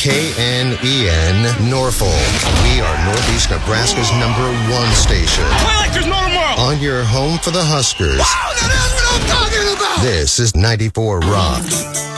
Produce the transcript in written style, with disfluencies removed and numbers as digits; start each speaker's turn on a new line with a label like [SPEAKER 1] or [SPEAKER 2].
[SPEAKER 1] KNEN Norfolk. We are Northeast Nebraska's #1 station.
[SPEAKER 2] Play like there's no tomorrow.
[SPEAKER 1] On your home for the Huskers.
[SPEAKER 2] Wow, that's what I'm talking about.
[SPEAKER 1] This is 94 Rock.